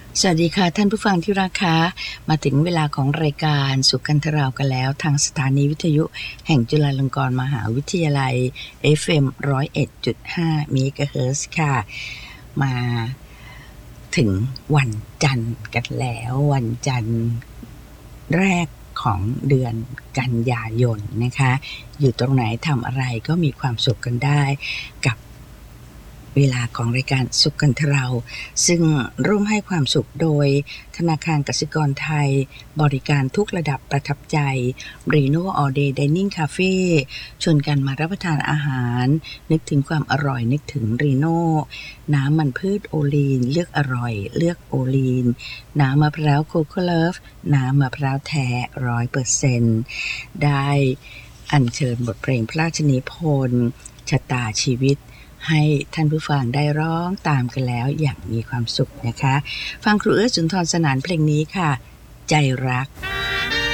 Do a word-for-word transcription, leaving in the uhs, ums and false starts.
สวัสดีค่ะท่านผู้ฟังที่รักคะมาถึงเวลาของรายการสุขกันทราวกันแล้วทางสถานีวิทยุแห่งจุฬาลงกรณ์มหาวิทยาลัย เอฟ เอ็ม หนึ่งศูนย์เอ็ดจุดห้า เมกะเฮิรตซ์ค่ะมาถึงวันจันทร์กันแล้ววันจันทร์แรกของเดือนกันยายนนะคะอยู่ตรงไหนทำอะไรก็มีความสุขกันได้กับเวลาของรายการสุขกันทเราซึ่งร่วมให้ความสุขโดยธนาคารกสิกรไทยบริการทุกระดับประทับใจ Reno All Day Dining Cafe ชวนกันมารับประทานอาหารนึกถึงความอร่อยนึกถึง Reno น้ำมันพืชโอลีนเลือกอร่อยเลือกโอลีนน้ำมะพร้าวโคโค่เลิฟน้ำมะพร้าวแท้ ร้อยเปอร์เซ็นต์ ได้อัญเชิญบทเพลงพระราชนิพนธ์ชะตาชีวิตให้ท่านผู้ฟังได้ร้องตามกันแล้วอย่างมีความสุขนะคะฟังครูเอื้อสุนทรสนานเพลงนี้ค่ะใจรัก